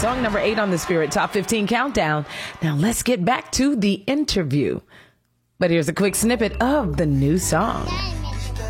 song number 8 on the Spirit Top 15 Countdown. Now let's get back to the interview. But here's a quick snippet of the new song.